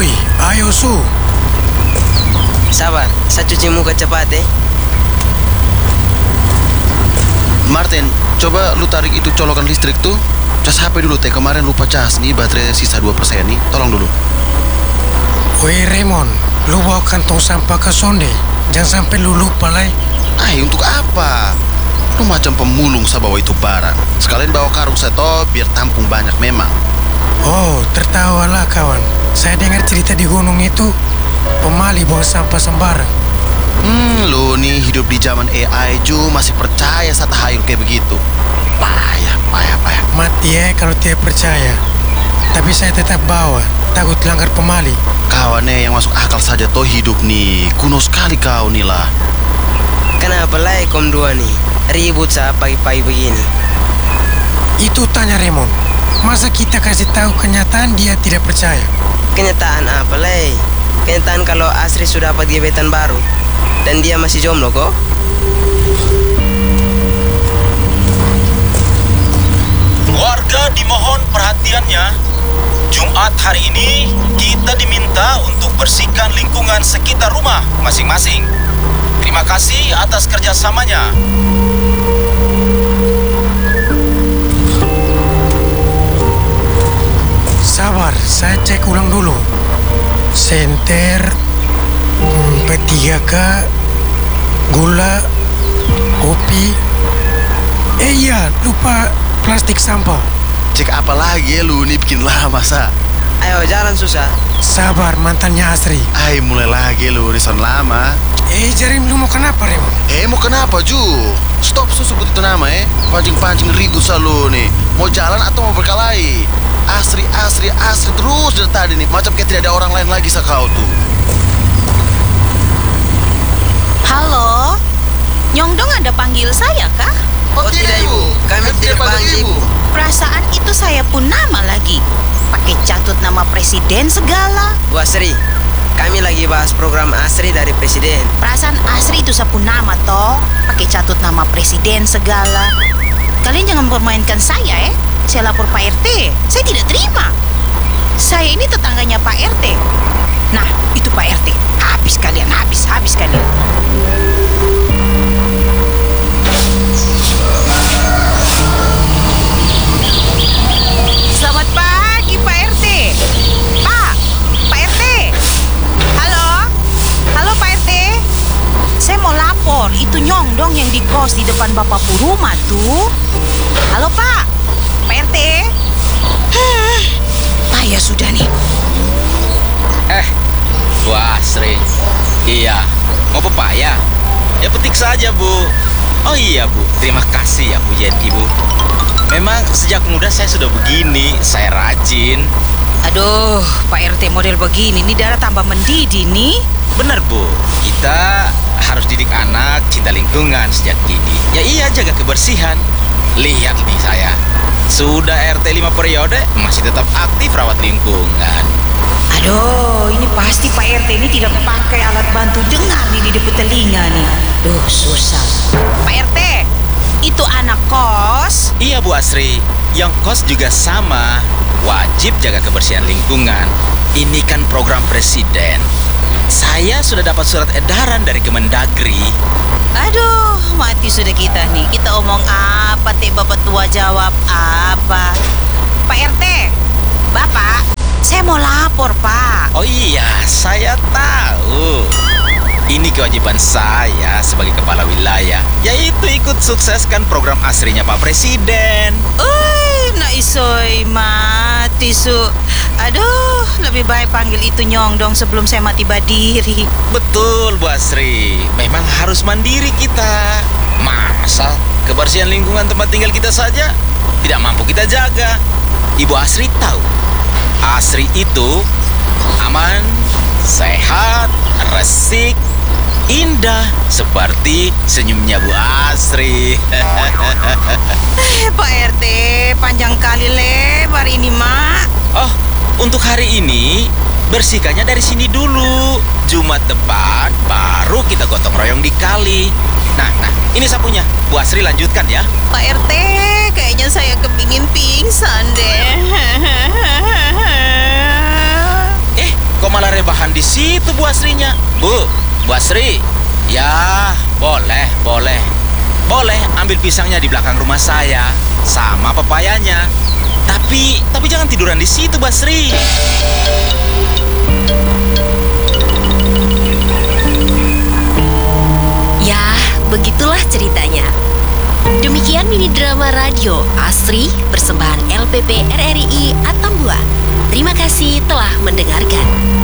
Woi, ayo Su. Sabar, saya cuci muka cepat ya. Martin, coba lu tarik itu colokan listrik tuh. Cas HP dulu teh, kemarin lupa cas nih, baterai sisa 2% nih. Tolong dulu. Woi Raymond, lu bawa kantong sampah ke sonde. Jangan sampai lu lupa lah. Untuk apa? Lu macam pemulung saya bawa itu barang. Sekalian bawa karung saya toh, biar tampung banyak memang. Oh, tertawalah kawan. Saya dengar cerita di gunung itu pemali buang sampah sembarang. Lu nih hidup di zaman AI ju masih percaya satu hayul kayak begitu. Payah. Mati ya kalau tidak percaya. Tapi saya tetap bawa, takut langgar pemali. Kawannya yang masuk akal saja toh hidup nih. Kuno sekali kau nih lah. Kenapa lah kom dua nih ribut saat pagi-pagi begini? Itu tanya Raymond. Masa kita kasih tahu kenyataan dia tidak percaya? Kenyataan apa lah? Kenyataan kalau Asri sudah dapat gebetan baru dan dia masih jomblo kok. Warga dimohon perhatiannya. Jumat hari ini kita diminta untuk bersihkan lingkungan sekitar rumah masing-masing. Terima kasih atas kerjasamanya. Sabar, saya cek ulang dulu. Senter, P3K, gula, kopi. Iya, lupa plastik sampah. Cek apa lagi ya lu nih bikin lama sa. Ayo jalan susah. Sabar, mantannya Asri. Mulai lagi lu reson lama. Jarin lu mau kenapa Raymond? Mau kenapa Ju? Stop sebut itu nama pancing-pancing ribut selalu nih. Mau jalan atau mau berkelahi? Asri terus dari tadi nih. Macam kayak tidak ada orang lain lagi sa kau tuh. Halo, Nyongdong ada panggil saya kah? Oh tidak Ibu, kami tidak panggil Ibu. Perasaan itu saya pun nama lagi. Pakai catut nama presiden segala. Bu Asri, kami lagi bahas program Asri dari presiden. Perasaan Asri itu sapun nama toh. Pakai catut nama presiden segala. Kalian jangan mempermainkan saya Saya lapor Pak RT. Saya tidak terima. Saya ini tetangganya Pak RT. Nah, itu Pak RT. Habis kalian. Selamat pagi Pak RT. Pak RT. Halo Pak RT. Saya mau lapor, itu Nyongdong yang di kos di depan Bapak Puruma tuh. Halo Pak RT. Payah sudah nih. Bu Asri. Iya, mau pepaya? Ya petik saja Bu. Oh iya Bu, terima kasih ya Bu Yen Ibu. Memang sejak muda saya sudah begini, saya rajin. Aduh, Pak RT model begini, nih darah tambah mendidih nih. Benar Bu, kita harus didik anak cinta lingkungan sejak dini. Ya iya, jaga kebersihan. Lihat nih saya, sudah RT 5 periode masih tetap aktif rawat lingkungan. Aduh, ini pasti Pak RT ini tidak pakai alat bantu dengar nih di depan telinga nih. Duh, susah. Pak RT, itu anak kos? Iya Bu Asri, yang kos juga sama. Wajib jaga kebersihan lingkungan. Ini kan program presiden. Saya sudah dapat surat edaran dari Kemendagri. Aduh, mati sudah kita nih. Kita omong apa, Bapak tua jawab apa? Pak RT, Bapak, saya mau lapor Pak. Oh iya, saya tahu. Ini kewajiban saya sebagai kepala wilayah, yaitu ikut sukseskan program Asrinya Pak Presiden. Nak isoi mati su. Aduh, lebih baik panggil itu Nyongdong sebelum saya mati berdiri. Betul Bu Asri, memang harus mandiri kita. Masa kebersihan lingkungan tempat tinggal kita saja tidak mampu kita jaga? Ibu Asri tahu, Asri itu aman, sehat, resik, indah seperti senyumnya Bu Asri. Pak RT, panjang kali lebar ini Mak. Oh, untuk hari ini bersihkannya dari sini dulu. Jumat depan baru kita gotong royong di kali. Nah, ini sapunya. Bu Asri lanjutkan ya. Pak RT, kayaknya saya kepingin pingsan deh. Kok malah di situ Bu Asrinya. Bu Asri. Ya, boleh. Boleh ambil pisangnya di belakang rumah saya sama pepayanya. Tapi jangan tiduran di situ, Bu Asri. Ya, begitulah ceritanya. Demikian mini drama radio Asri persembahan LPP RRI Atambua. Terima kasih telah mendengarkan.